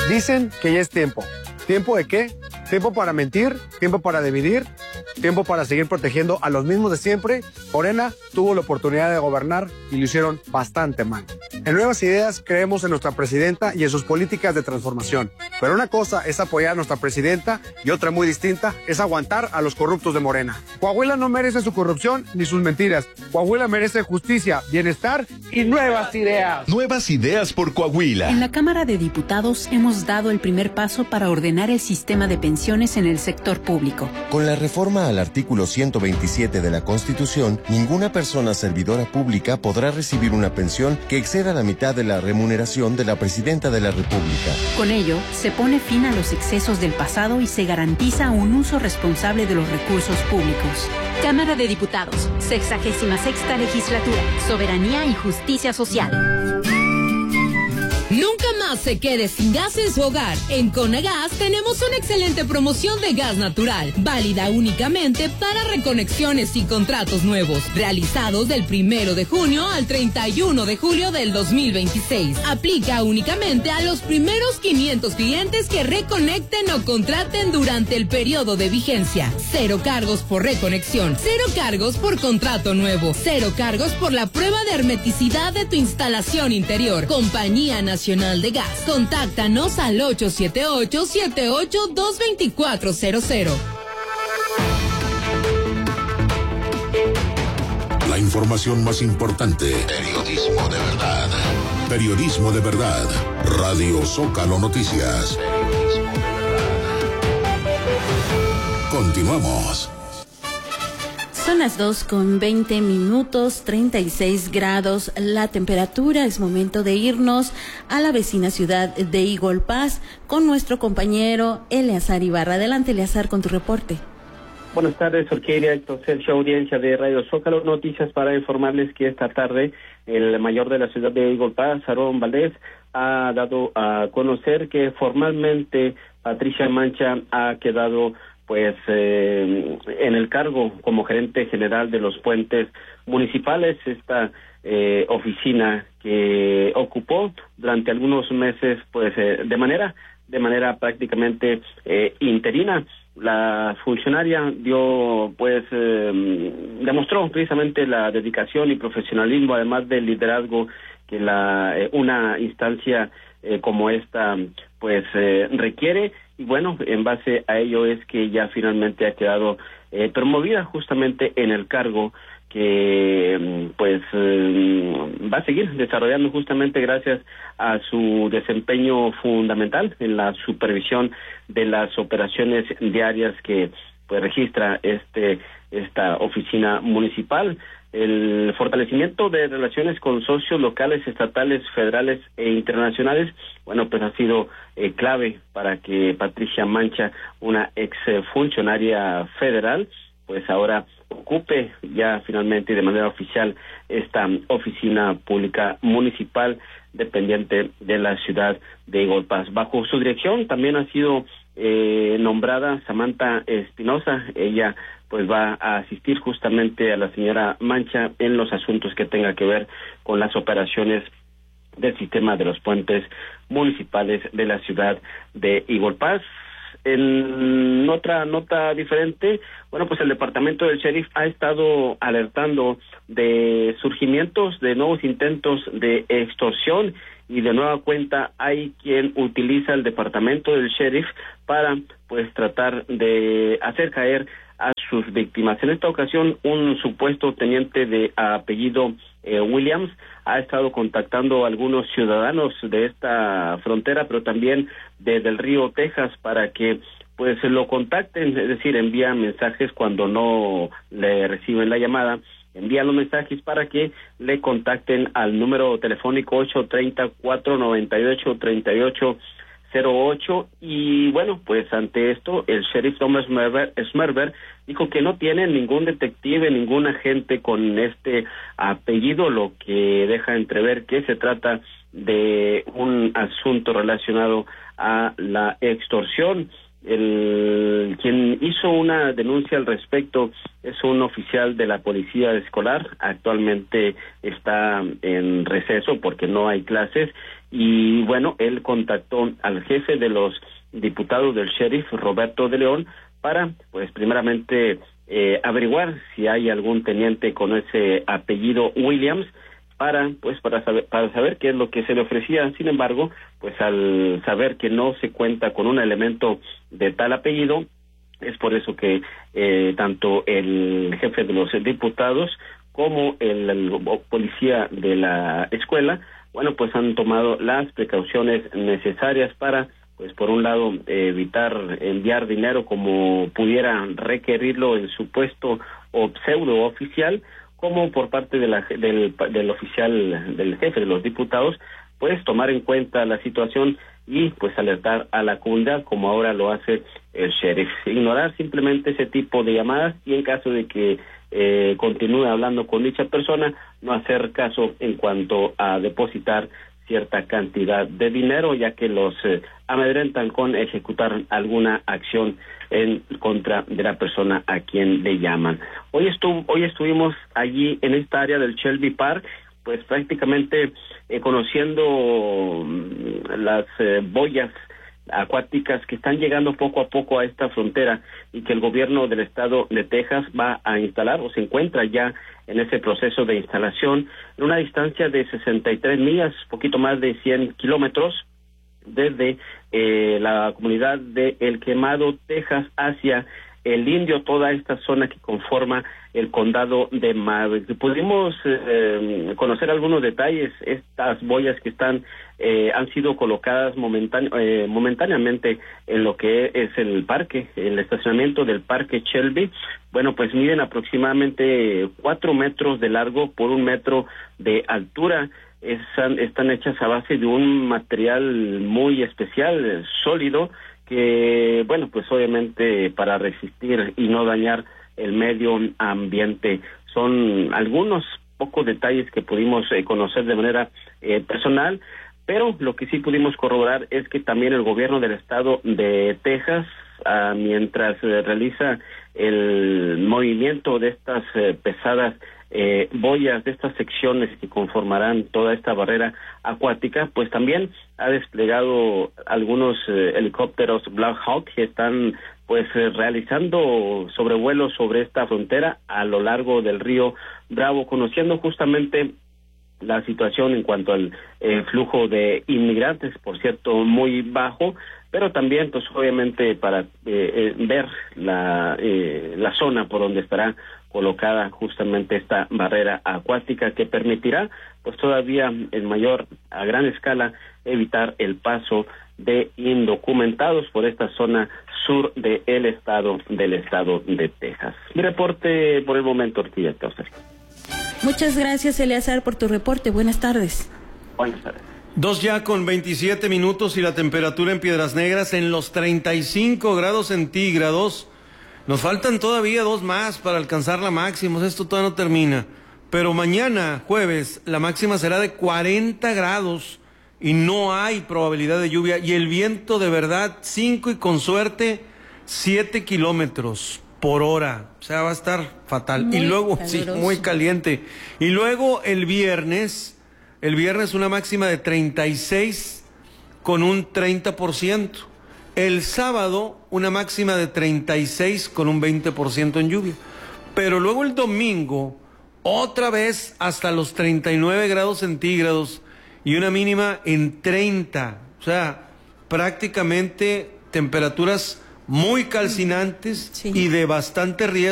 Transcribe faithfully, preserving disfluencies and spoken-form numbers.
Dicen que ya es tiempo. ¿Tiempo de qué? Tiempo para mentir, tiempo para dividir, tiempo para seguir protegiendo a los mismos de siempre. Morena tuvo la oportunidad de gobernar y lo hicieron bastante mal. En Nuevas Ideas creemos en nuestra presidenta y en sus políticas de transformación. Pero una cosa es apoyar a nuestra presidenta y otra muy distinta es aguantar a los corruptos de Morena. Coahuila no merece su corrupción ni sus mentiras. Coahuila merece justicia, bienestar y nuevas ideas. Nuevas Ideas por Coahuila. En la Cámara de Diputados hemos dado el primer paso para ordenar el sistema de pensiones en el sector público. Con la reforma al artículo ciento veintisiete de la Constitución, ninguna persona servidora pública podrá recibir una pensión que exceda la mitad de la remuneración de la Presidenta de la República. Con ello, se pone fin a los excesos del pasado y se garantiza un uso responsable de los recursos públicos. Cámara de Diputados, sexagésima sexta legislatura, soberanía y justicia social. Nunca más se quede sin gas en su hogar. En Conagas tenemos una excelente promoción de gas natural, válida únicamente para reconexiones y contratos nuevos, realizados del primero de junio al treinta y uno de julio del dos mil veintiséis. Aplica únicamente a los primeros quinientos clientes que reconecten o contraten durante el periodo de vigencia. Cero cargos por reconexión, cero cargos por contrato nuevo, cero cargos por la prueba de hermeticidad de tu instalación interior. Compañía Nacional de Gas. Contáctanos al ocho siete ocho, siete ocho dos, dos cuatro cero cero. La información más importante. Periodismo de verdad. Periodismo de verdad. Radio Zócalo Noticias. Continuamos. Son las dos con veinte minutos, treinta y seis grados la temperatura. Es momento de irnos a la vecina ciudad de Eagle Pass con nuestro compañero Eleazar Ibarra. Adelante, Eleazar, con tu reporte. Buenas tardes, Orquídea, Héctor Sergio, audiencia de Radio Zócalo Noticias, para informarles que esta tarde el mayor de la ciudad de Eagle Pass, Aarón Valdés, ha dado a conocer que formalmente Patricia Mancha ha quedado pues eh, en el cargo como gerente general de los puentes municipales, esta eh, oficina que ocupó durante algunos meses pues eh, de manera de manera prácticamente eh, interina. La funcionaria dio pues eh, demostró precisamente la dedicación y profesionalismo, además del liderazgo que la eh, una instancia eh, como esta pues eh, requiere. Y bueno, en base a ello es que ya finalmente ha quedado eh, promovida justamente en el cargo que pues eh, va a seguir desarrollando justamente gracias a su desempeño fundamental en la supervisión de las operaciones diarias que pues registra este esta oficina municipal. El fortalecimiento de relaciones con socios locales, estatales, federales e internacionales, bueno, pues ha sido eh, clave para que Patricia Mancha, una ex funcionaria federal, pues ahora ocupe ya finalmente y de manera oficial esta oficina pública municipal dependiente de la ciudad de Eagle Pass. Bajo su dirección también ha sido eh, nombrada Samantha Espinosa. Ella pues va a asistir justamente a la señora Mancha en los asuntos que tenga que ver con las operaciones del sistema de los puentes municipales de la ciudad de Eagle Pass. En otra nota diferente, bueno, pues el departamento del sheriff ha estado alertando de surgimientos de nuevos intentos de extorsión, y de nueva cuenta hay quien utiliza el departamento del sheriff para pues tratar de hacer caer a sus víctimas. En esta ocasión, un supuesto teniente de apellido eh, Williams ha estado contactando a algunos ciudadanos de esta frontera, pero también de Del Río, Texas, para que pues lo contacten, es decir, envían mensajes cuando no le reciben la llamada, envían los mensajes para que le contacten al número telefónico ocho tres cero, cuatro nueve ocho, tres ocho cero ocho. Y bueno, pues ante esto el sheriff Thomas Smerber dijo que no tiene ningún detective, ningún agente con este apellido, lo que deja entrever que se trata de un asunto relacionado a la extorsión. el quien hizo una denuncia al respecto es un oficial de la policía escolar. Actualmente está en receso porque no hay clases y bueno, él contactó al jefe de los diputados del sheriff, Roberto de León, para pues primeramente eh, averiguar si hay algún teniente con ese apellido Williams, para pues para saber para saber qué es lo que se le ofrecía. Sin embargo, pues al saber que no se cuenta con un elemento de tal apellido, es por eso que eh, tanto el jefe de los diputados como el, el policía de la escuela, bueno, pues han tomado las precauciones necesarias para, pues por un lado, eh, evitar enviar dinero como pudiera requerirlo el supuesto o pseudo oficial, como por parte de la, del, del oficial, del jefe de los diputados, pues tomar en cuenta la situación y pues alertar a la comunidad como ahora lo hace el sheriff. Ignorar simplemente ese tipo de llamadas y en caso de que eh, continúe hablando con dicha persona, no hacer caso en cuanto a depositar cierta cantidad de dinero, ya que los eh, amedrentan con ejecutar alguna acción en contra de la persona a quien le llaman. Hoy estuvo, hoy estuvimos allí en esta área del Shelby Park, pues prácticamente eh, conociendo mm, las eh, boyas acuáticas que están llegando poco a poco a esta frontera y que el gobierno del estado de Texas va a instalar o se encuentra ya en ese proceso de instalación en una distancia de sesenta y tres millas, poquito más de cien kilómetros, desde eh, la comunidad de El Quemado, Texas, hacia el Indio, toda esta zona que conforma el condado de Maverick. Pudimos eh, conocer algunos detalles. Estas boyas que están eh, han sido colocadas momentane eh, momentáneamente en lo que es el parque, el estacionamiento del parque Shelby. Bueno, pues miden aproximadamente cuatro metros de largo por un metro de altura. Están, están hechas a base de un material muy especial, sólido, que, bueno, pues obviamente para resistir y no dañar el medio ambiente. Son algunos pocos detalles que pudimos eh, conocer de manera eh, personal, pero lo que sí pudimos corroborar es que también el gobierno del estado de Texas, ah, mientras eh, realiza el movimiento de estas eh, pesadas Eh, boyas, de estas secciones que conformarán toda esta barrera acuática, pues también ha desplegado algunos eh, helicópteros Black Hawk que están pues eh, realizando sobrevuelos sobre esta frontera a lo largo del río Bravo, conociendo justamente la situación en cuanto al eh, flujo de inmigrantes, por cierto, muy bajo, pero también pues obviamente para eh, eh, ver la, eh, la zona por donde estará colocada justamente esta barrera acuática que permitirá pues todavía en mayor, a gran escala, evitar el paso de indocumentados por esta zona sur del estado del estado de Texas. Mi reporte por el momento, Orquídea Causer. Muchas gracias, Eleazar, por tu reporte. Buenas tardes. Buenas tardes. Dos ya con veintisiete minutos y la temperatura en Piedras Negras en los treinta y cinco grados centígrados. Nos faltan todavía dos más para alcanzar la máxima, esto todavía no termina. Pero mañana, jueves, la máxima será de cuarenta grados y no hay probabilidad de lluvia. Y el viento de verdad, cinco y con suerte, siete kilómetros por hora. O sea, va a estar fatal. Muy y luego, caluroso. Sí, muy caliente. Y luego el viernes, el viernes una máxima de treinta y seis con un treinta por ciento. El sábado, una máxima de treinta y seis con un veinte por ciento en lluvia. Pero luego el domingo, otra vez hasta los treinta y nueve grados centígrados y una mínima en treinta. O sea, prácticamente temperaturas muy calcinantes, sí, y de bastante riesgo.